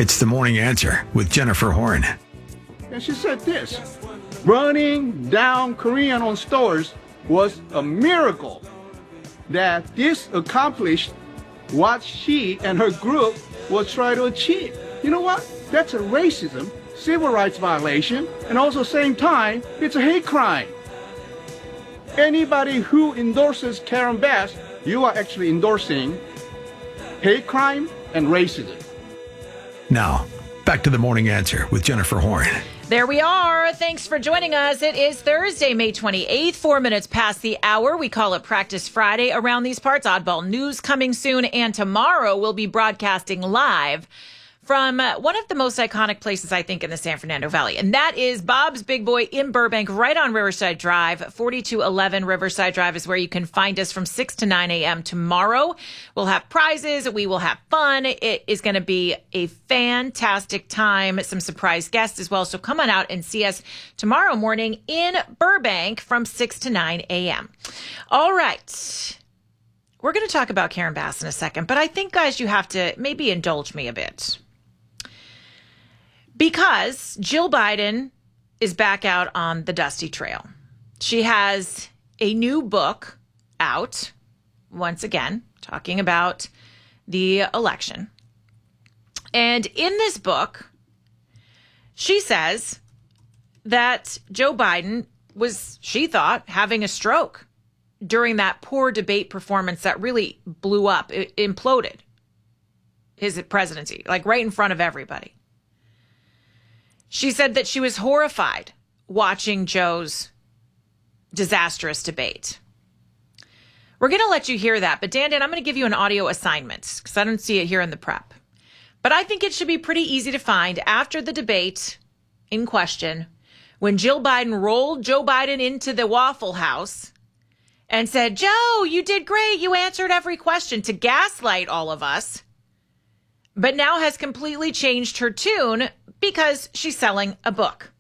It's The Morning Answer with Jennifer Horn. And she said this: running down Korean on stores was a miracle. That this accomplished what she and her group was trying to achieve. You know what? That's a racism, civil rights violation, and also same time, it's a hate crime. Anybody who endorses Karen Bass, you are actually endorsing hate crime and racism. Now, back to The Morning Answer with Jennifer Horn. There we are. Thanks for joining us. It is Thursday, May 28th, 4 minutes past the hour. We call it Practice Friday around these parts. Oddball News coming soon. And tomorrow we'll be broadcasting live from one of the most iconic places, I think, in the San Fernando Valley. And that is Bob's Big Boy in Burbank, right on Riverside Drive. 4211 Riverside Drive is where you can find us from 6 to 9 a.m. tomorrow. We'll have prizes. We will have fun. It is going to be a fantastic time. Some surprise guests as well. So come on out and see us tomorrow morning in Burbank from 6 to 9 a.m. All right. We're going to talk about Karen Bass in a second, but I think, guys, you have to maybe indulge me a bit. Because Jill Biden is back out on the dusty trail. She has a new book out, once again, talking about the election. And in this book, she says that Joe Biden was, she thought, having a stroke during that poor debate performance that really blew up. It imploded his presidency, like right in front of everybody. She said that she was horrified watching Joe's disastrous debate. We're going to let you hear that. But Dan, I'm going to give you an audio assignment because I don't see it here in the prep. But I think it should be pretty easy to find after the debate in question when Jill Biden rolled Joe Biden into the Waffle House and said, Joe, you did great. You answered every question, to gaslight all of us. But now has completely changed her tune because she's selling a book.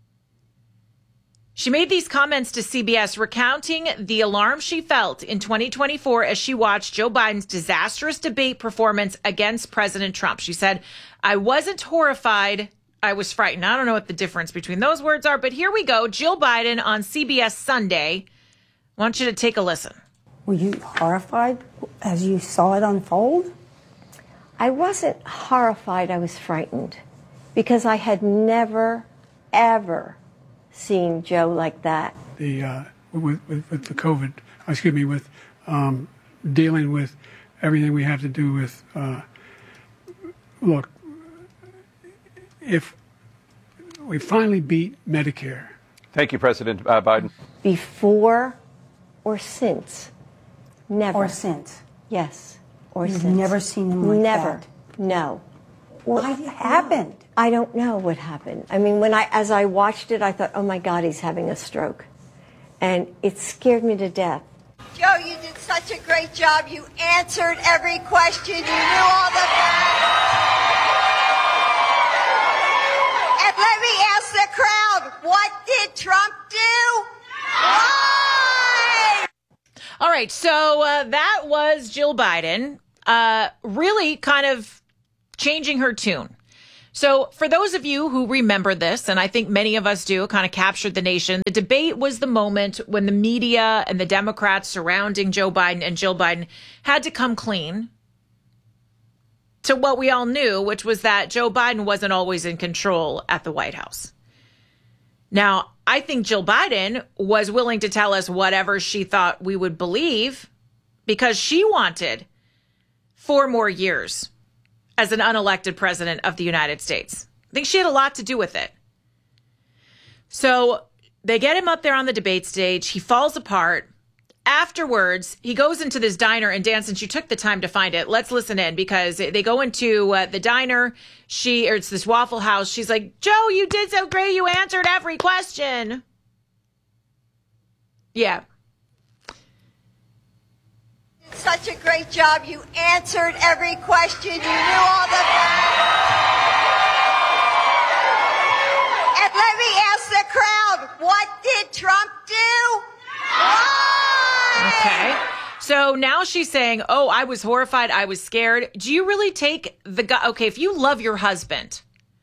She made these comments to CBS recounting the alarm she felt in 2024 as she watched Joe Biden's disastrous debate performance against President Trump. She said, I wasn't horrified. I was frightened. I don't know what the difference between those words are, but here we go. Jill Biden on CBS Sunday. I want you to take a listen. Were you horrified as you saw it unfold? I wasn't horrified. I was frightened because I had never, ever seen Joe like that. With the COVID, with dealing with everything we have to do with, look, if we finally beat Medicare. Thank you, President Biden. Before or since? Never. Or since? Yes. Or You've since. never seen him like Never. that? No. What happened? I don't know what happened. I mean, as I watched it, I thought, oh my God, he's having a stroke. And it scared me to death. Joe, you did such a great job. You answered every question. You knew all the facts. And let me ask the crowd, what did Trump do? Why? All right, so that was Jill Biden really kind of changing her tune. So for those of you who remember this, and I think many of us do, kind of captured the nation, the debate was the moment when the media and the Democrats surrounding Joe Biden and Jill Biden had to come clean to what we all knew, which was that Joe Biden wasn't always in control at the White House. Now, I think Jill Biden was willing to tell us whatever she thought we would believe because she wanted 4 more years as an unelected president of the United States. I think she had a lot to do with it. So they get him up there on the debate stage. He falls apart. Afterwards, he goes into this diner and Dan, since you took the time to find it, let's listen in because they go into the diner. It's this Waffle House. She's like, Joe, you did so great. You answered every question. Yeah. Such a great job. You answered every question. You knew all the facts. And let me ask the crowd, what did Trump do? Why? Okay. So So now she's saying, oh, I was horrified. I was scared. Do you really take the guy? Okay, if you love your husband,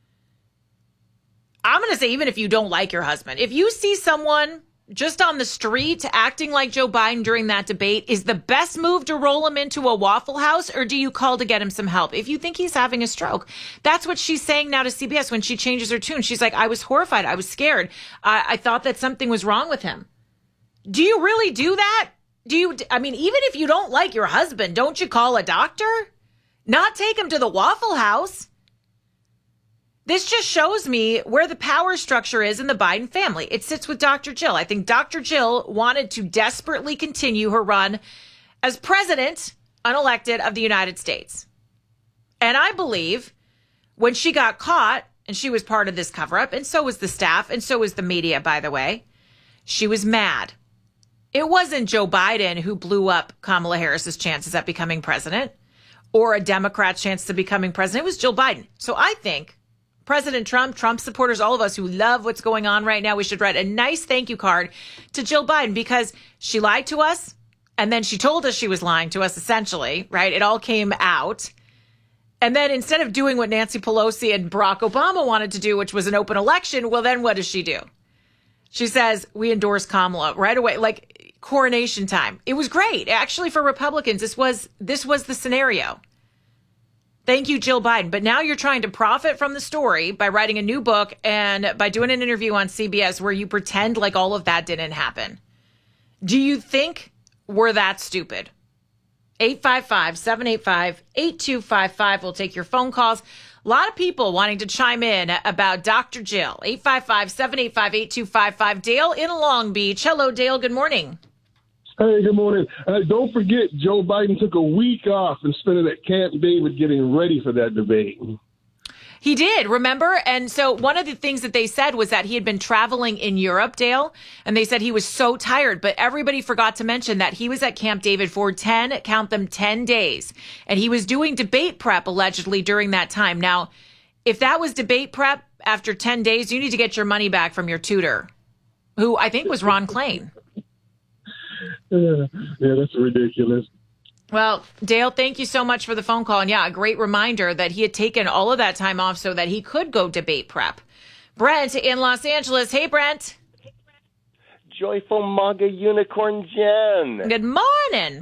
I'm going to say, even if you don't like your husband, if you see someone just on the street acting like Joe Biden during that debate, is the best move to roll him into a Waffle House, or do you call to get him some help? If you think he's having a stroke, that's what she's saying now to CBS when she changes her tune. She's like, I was horrified. I was scared. I thought that something was wrong with him. Do you really do that? Even if you don't like your husband, don't you call a doctor? Not take him to the Waffle House. This just shows me where the power structure is in the Biden family. It sits with Dr. Jill. I think Dr. Jill wanted to desperately continue her run as president, unelected, of the United States. And I believe when she got caught, and she was part of this cover-up, and so was the staff, and so was the media, by the way, she was mad. It wasn't Joe Biden who blew up Kamala Harris's chances at becoming president or a Democrat's chance of becoming president. It was Jill Biden. So I think President Trump supporters, all of us who love what's going on right now, we should write a nice thank you card to Jill Biden, because she lied to us. And then she told us she was lying to us, essentially, right? It all came out. And then instead of doing what Nancy Pelosi and Barack Obama wanted to do, which was an open election, well, then what does she do? She says, we endorse Kamala right away, like coronation time. It was great. Actually, for Republicans, this was the scenario. Thank you, Jill Biden. But now you're trying to profit from the story by writing a new book and by doing an interview on CBS where you pretend like all of that didn't happen. Do you think we're that stupid? 855-785-8255. We'll take your phone calls. A lot of people wanting to chime in about Dr. Jill. 855-785-8255. Dale in Long Beach. Hello, Dale. Good morning. Hey, good morning. Don't forget, Joe Biden took a week off and spent it at Camp David getting ready for that debate. He did, remember? And so one of the things that they said was that he had been traveling in Europe, Dale, and they said he was so tired. But everybody forgot to mention that he was at Camp David for 10 days. And he was doing debate prep, allegedly, during that time. Now, if that was debate prep after 10 days, you need to get your money back from your tutor, who I think was Ron Klain. Yeah, that's ridiculous. Well, Dale, thank you so much for the phone call. And yeah, a great reminder that he had taken all of that time off so that he could go debate prep. Brent in Los Angeles. Hey, Brent. Joyful MAGA Unicorn Jen. Good morning.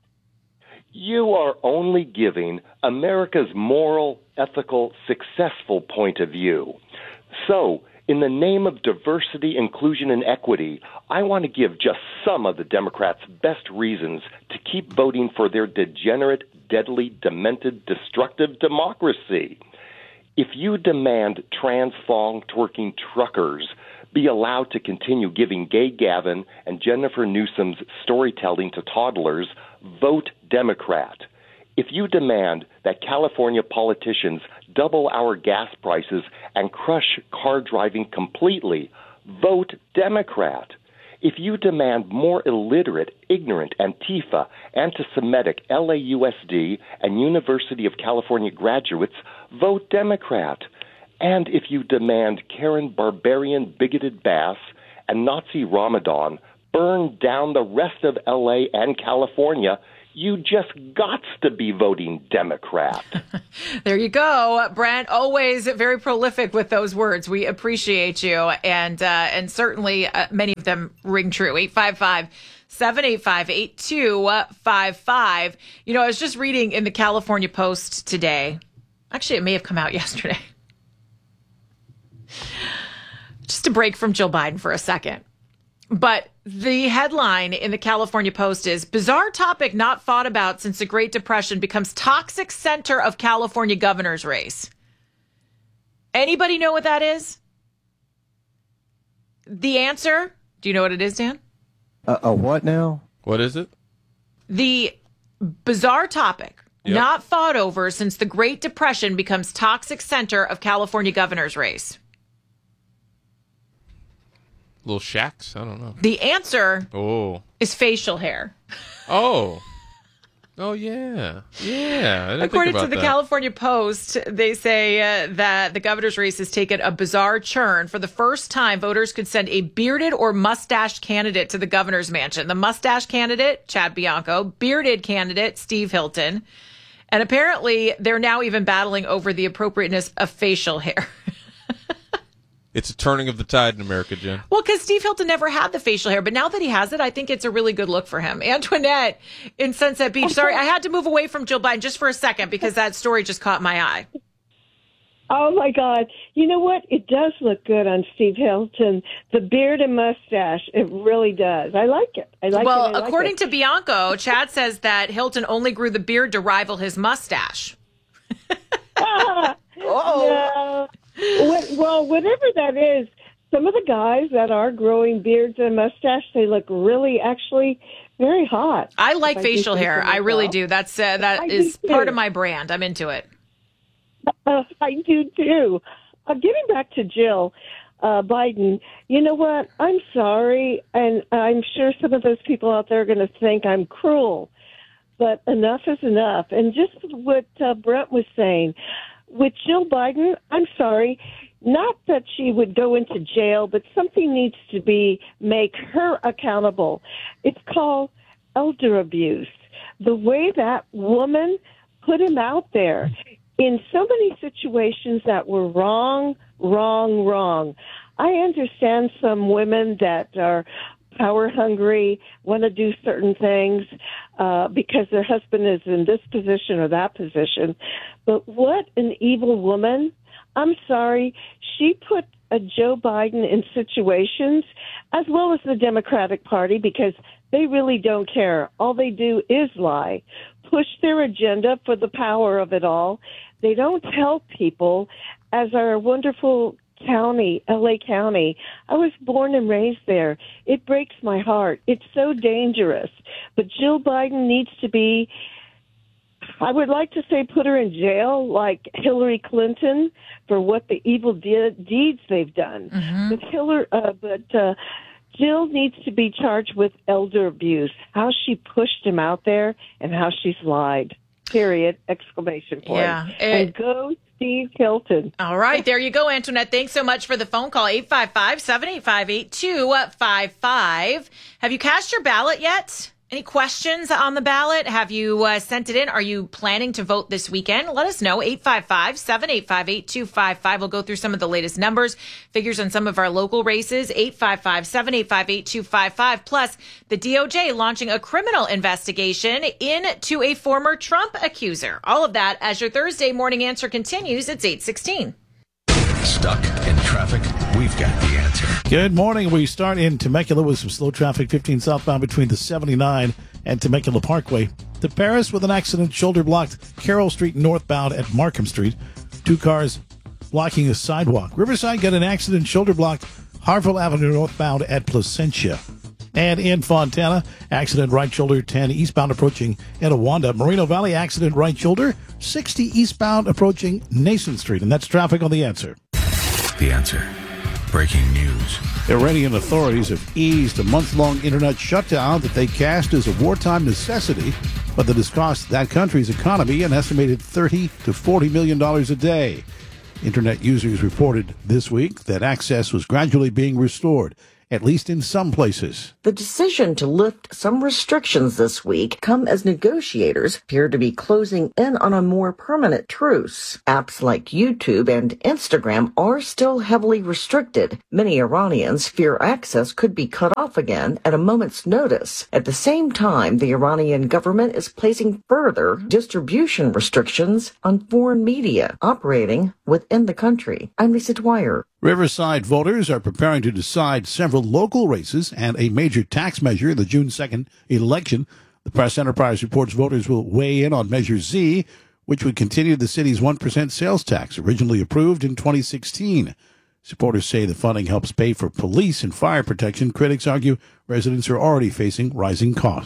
You are only giving America's moral, ethical, successful point of view. So, in the name of diversity, inclusion, and equity, I want to give just some of the Democrats' best reasons to keep voting for their degenerate, deadly, demented, destructive democracy. If you demand trans thong twerking truckers be allowed to continue giving Gay Gavin and Jennifer Newsom's storytelling to toddlers, vote Democrat. If you demand that California politicians double our gas prices and crush car driving completely, vote Democrat. If you demand more illiterate, ignorant, Antifa, anti-Semitic LAUSD and University of California graduates, vote Democrat. And if you demand Karen barbarian bigoted Bass and Nazi Ramadan burn down the rest of LA and California, you just gots to be voting Democrat. There you go, Brent. Always very prolific with those words. We appreciate you, and certainly many of them ring true. 855-785-8255. You know, I was just reading in the California Post today. Actually, it may have come out yesterday. Just a break from Jill Biden for a second. But the headline in the California Post is, bizarre topic not thought about since the Great Depression becomes toxic center of California governor's race. Anybody know what that is? The answer, do you know what it is, Dan? A what now? What is it? The bizarre topic not thought over since the Great Depression becomes toxic center of California governor's race. Little shacks? I don't know. The answer is facial hair. Oh. Oh, yeah. Yeah. I didn't According think to about the that. California Post, they say that the governor's race has taken a bizarre turn. For the first time, voters could send a bearded or mustached candidate to the governor's mansion. The mustache candidate, Chad Bianco, bearded candidate, Steve Hilton. And apparently, they're now even battling over the appropriateness of facial hair. It's a turning of the tide in America, Jen. Well, because Steve Hilton never had the facial hair, but now that he has it, I think it's a really good look for him. Antoinette in Sunset Beach. Sorry, I had to move away from Jill Biden just for a second because that story just caught my eye. Oh, my God. You know what? It does look good on Steve Hilton. The beard and mustache, it really does. I like it. Well, according to Bianco, Chad says that Hilton only grew the beard to rival his mustache. No. Well, whatever that is, some of the guys that are growing beards and mustache, they look really, actually, very hot. I like facial hair. I really do. That is part of my brand. I'm into it. I do, too. Getting back to Jill Biden, you know what? I'm sorry, and I'm sure some of those people out there are going to think I'm cruel, but enough is enough. And just what Brent was saying, with Jill Biden, I'm sorry, not that she would go into jail, but something needs to make her accountable. It's called elder abuse. The way that woman put him out there in so many situations that were wrong. I understand some women that are power hungry, want to do certain things because their husband is in this position or that position. But what an evil woman. I'm sorry. She put Joe Biden in situations, as well as the Democratic Party, because they really don't care. All they do is lie, push their agenda for the power of it all. They don't help people, as our wonderful county, LA County. I was born and raised there. It breaks my heart. It's so dangerous. But Jill Biden needs to be, I would like to say, put her in jail like Hillary Clinton for what the evil deeds they've done. But Jill needs to be charged with elder abuse, how she pushed him out there and how she's lied. Period. Exclamation point. Yeah. And go Steve Hilton. All right. There you go, Antoinette. Thanks so much for the phone call. 855-785-8255. Have you cast your ballot yet? Any questions on the ballot? Have you sent it in? Are you planning to vote this weekend? Let us know. 855-785-8255. We'll go through some of the latest numbers, figures on some of our local races. 855-785-8255. Plus, the DOJ launching a criminal investigation into a former Trump accuser. All of that as your Thursday morning answer continues. It's 8:16. Stuck in traffic? We've got the answer. Good morning. We start in Temecula with some slow traffic, 15 southbound between the 79 and Temecula Parkway. To Paris with an accident, shoulder blocked Carroll Street northbound at Markham Street. 2 cars blocking a sidewalk. Riverside got an accident, shoulder blocked Harville Avenue northbound at Placentia. And in Fontana, accident right shoulder 10 eastbound approaching Etiwanda. Moreno Valley accident right shoulder 60 eastbound approaching Nason Street. And that's traffic on The Answer. The Answer. Breaking news. Iranian authorities have eased a month-long internet shutdown that they cast as a wartime necessity, but that has cost that country's economy an estimated $30 to $40 million a day. Internet users reported this week that access was gradually being restored, at least in some places. The decision to lift some restrictions this week come as negotiators appear to be closing in on a more permanent truce. Apps like YouTube and Instagram are still heavily restricted. Many Iranians fear access could be cut off again at a moment's notice. At the same time, the Iranian government is placing further distribution restrictions on foreign media operating within the country. I'm Lisa Dwyer. Riverside voters are preparing to decide several local races and a major tax measure in the June 2nd election. The Press Enterprise reports voters will weigh in on Measure Z, which would continue the city's 1% sales tax, originally approved in 2016. Supporters say the funding helps pay for police and fire protection. Critics argue residents are already facing rising costs.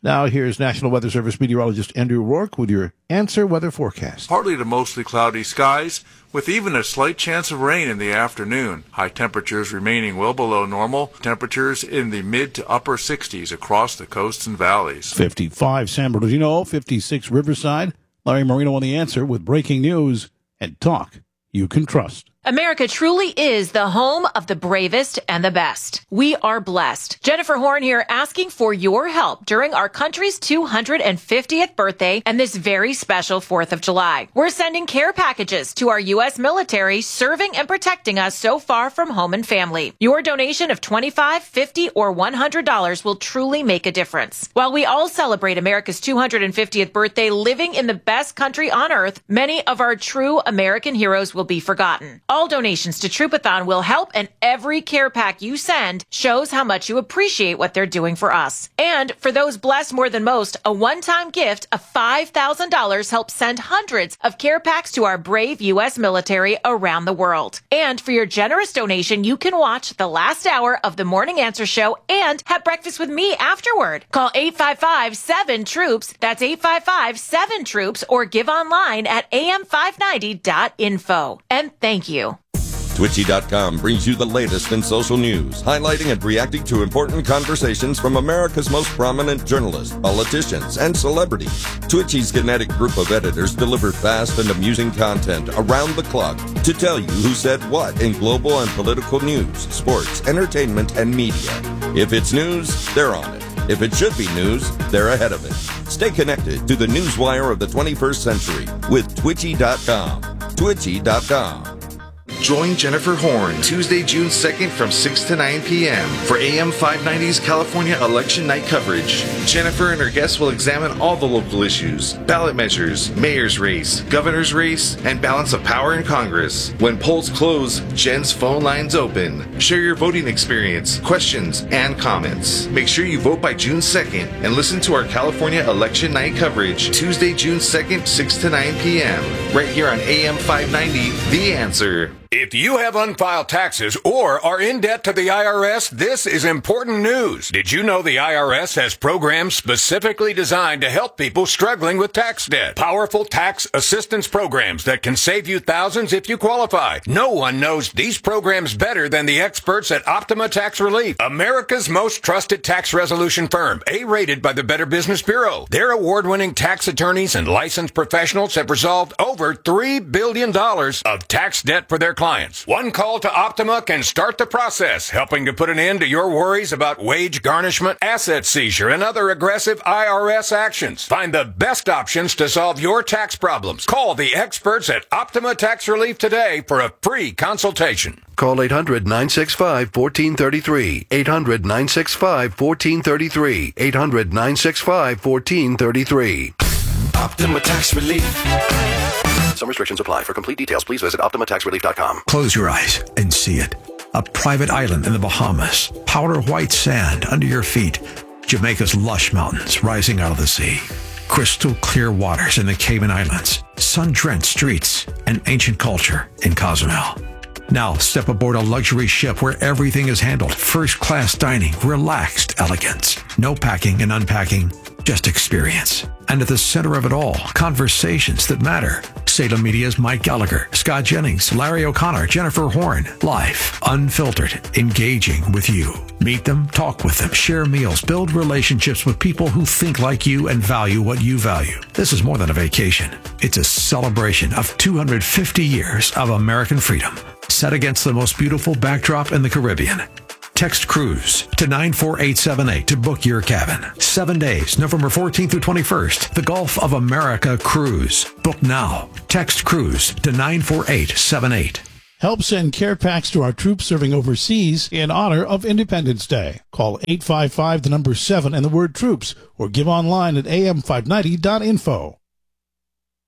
Now here's National Weather Service meteorologist Andrew Rourke with your Answer Weather Forecast. Partly to mostly cloudy skies, with even a slight chance of rain in the afternoon. High temperatures remaining well below normal. Temperatures in the mid to upper 60s across the coasts and valleys. 55 San Bernardino, 56 Riverside. Larry Marino on The Answer with breaking news and talk you can trust. America truly is the home of the bravest and the best. We are blessed. Jennifer Horn here, asking for your help during our country's 250th birthday and this very special 4th of July. We're sending care packages to our U.S. military serving and protecting us so far from home and family. Your donation of $25, $50, or $100 will truly make a difference. While we all celebrate America's 250th birthday living in the best country on earth, many of our true American heroes will be forgotten. All donations to Troopathon will help, and every care pack you send shows how much you appreciate what they're doing for us. And for those blessed more than most, a one-time gift of $5,000 helps send hundreds of care packs to our brave U.S. military around the world. And for your generous donation, you can watch the last hour of the Morning Answer Show and have breakfast with me afterward. Call 855-7-TROOPS. That's 855-7-TROOPS, or give online at am590.info. And thank you. Twitchy.com brings you the latest in social news, highlighting and reacting to important conversations from America's most prominent journalists, politicians, and celebrities. Twitchy's kinetic group of editors deliver fast and amusing content around the clock to tell you who said what in global and political news, sports, entertainment, and media. If it's news, they're on it. If it should be news, they're ahead of it. Stay connected to the newswire of the 21st century with Twitchy.com. Twitchy.com. Join Jennifer Horn Tuesday, June 2nd from 6 to 9 p.m. for AM 590's California Election Night coverage. Jennifer and her guests will examine all the local issues, ballot measures, mayor's race, governor's race, and balance of power in Congress. When polls close, Jen's phone lines open. Share your voting experience, questions, and comments. Make sure you vote by June 2nd and listen to our California Election Night coverage Tuesday, June 2nd, 6 to 9 p.m. right here on AM 590, The Answer. If you have unfiled taxes or are in debt to the IRS, this is important news. Did you know the IRS has programs specifically designed to help people struggling with tax debt? Powerful tax assistance programs that can save you thousands if you qualify. No one knows these programs better than the experts at Optima Tax Relief, America's most trusted tax resolution firm, A-rated by the Better Business Bureau. Their award-winning tax attorneys and licensed professionals have resolved over $3 billion of tax debt for their clients. One call to Optima can start the process, helping to put an end to your worries about wage garnishment, asset seizure, and other aggressive IRS actions. Find the best options to solve your tax problems. Call the experts at Optima Tax Relief today for a free consultation. Call 800-965-1433. 800-965-1433. 800-965-1433. Optima Tax Relief. Some restrictions apply. For complete details, please visit OptimaTaxRelief.com. Close your eyes and see it. A private island in the Bahamas. Powder white sand under your feet. Jamaica's lush mountains rising out of the sea. Crystal clear waters in the Cayman Islands. Sun-drenched streets and ancient culture in Cozumel. Now step aboard a luxury ship where everything is handled. First-class dining, relaxed elegance. No packing and unpacking, just experience. And at the center of it all, conversations that matter. Salem Media's Mike Gallagher, Scott Jennings, Larry O'Connor, Jennifer Horn. Live, unfiltered, engaging with you. Meet them, talk with them, share meals, build relationships with people who think like you and value what you value. This is more than a vacation. It's a celebration of 250 years of American freedom, set against the most beautiful backdrop in the Caribbean. Text Cruise to 94878 to book your cabin. 7 days, November 14th through 21st. The Gulf of America Cruise. Book now. Text Cruise to 94878. Help send care packs to our troops serving overseas in honor of Independence Day. Call 855 the number 7 and the word troops, or give online at am590.info.